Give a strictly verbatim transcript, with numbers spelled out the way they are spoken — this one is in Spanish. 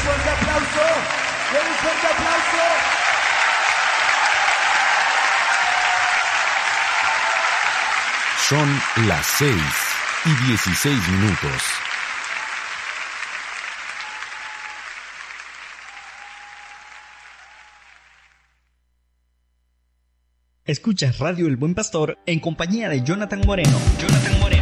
fuerte aplauso. Den un fuerte aplauso. Son las seis y dieciséis minutos. Escuchas Radio El Buen Pastor en compañía de Jonathan Moreno. Jonathan Moreno.